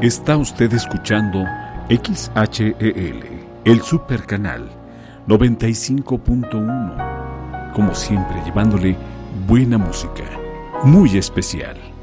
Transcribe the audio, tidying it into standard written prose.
Está usted escuchando XHEL, el Supercanal 95.1. Como siempre, llevándole buena música, muy especial.